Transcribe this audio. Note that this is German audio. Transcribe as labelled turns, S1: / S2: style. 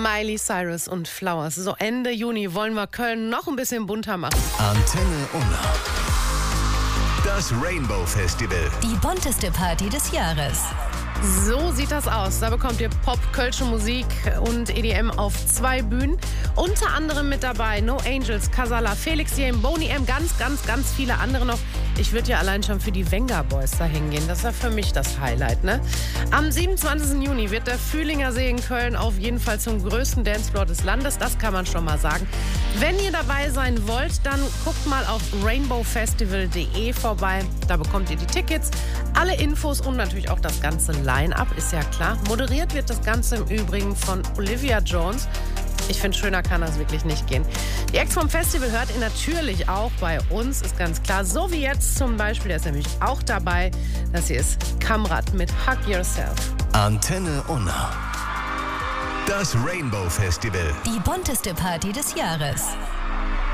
S1: Miley Cyrus und Flowers. So Ende Juni wollen wir Köln noch ein bisschen bunter machen.
S2: Antenne Unna. Das Rainbow Festival.
S3: Die bunteste Party des Jahres.
S1: So sieht das aus. Da bekommt ihr Pop, kölsche Musik und EDM auf 2 Bühnen. Unter anderem mit dabei No Angels, Casala, Felix Jaehn, Boney M, ganz viele andere noch. Ich würde ja allein schon für die Venga Boys da hingehen. Das ist ja für mich das Highlight, ne? Am 27. Juni wird der Fühlinger See in Köln auf jeden Fall zum größten Dancefloor des Landes. Das kann man schon mal sagen. Wenn ihr dabei sein wollt, dann guckt mal auf rainbowfestival.de vorbei. Da bekommt ihr die Tickets, alle Infos und natürlich auch das ganze Line-Up, ist ja klar. Moderiert wird das Ganze im Übrigen von Olivia Jones. Ich finde, schöner kann das wirklich nicht gehen. Die Acts vom Festival hört ihr natürlich auch bei uns, ist ganz klar. So wie jetzt zum Beispiel, der ist nämlich auch dabei. Das hier ist Kamrat mit Hug Yourself.
S2: Antenne Unna. Das Rainbow Festival.
S3: Die bunteste Party des Jahres.